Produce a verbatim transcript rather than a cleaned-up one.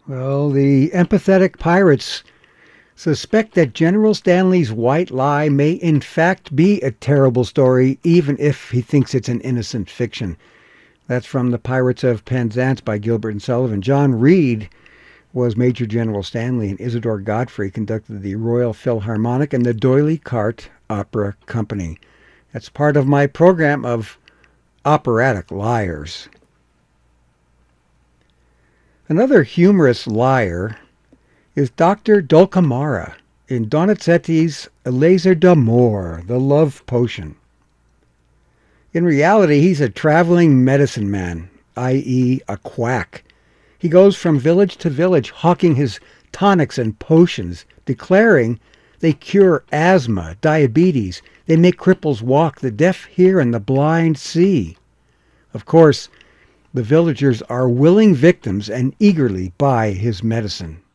Well, the empathetic pirates suspect that General Stanley's white lie may in fact be a terrible story, even if he thinks it's an innocent fiction. That's from The Pirates of Penzance by Gilbert and Sullivan. John Reed was Major General Stanley, and Isidore Godfrey conducted the Royal Philharmonic and the D'Oyly Carte Opera Company. That's part of my program of operatic liars. Another humorous liar is Doctor Dulcamara in Donizetti's Elixir d'Amour, the love potion. In reality, he's a traveling medicine man, that is a quack. He goes from village to village hawking his tonics and potions, declaring they cure asthma, diabetes, they make cripples walk, the deaf hear, and the blind see. Of course, the villagers are willing victims and eagerly buy his medicine.